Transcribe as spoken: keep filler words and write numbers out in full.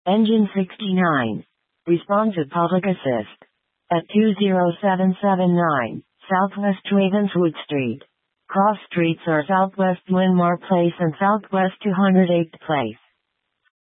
Engine sixty-nine. Respond to public assist. At two zero seven seven nine, Southwest Ravenswood Street. Cross streets are Southwest Winmar Place and Southwest two hundred eighth Place.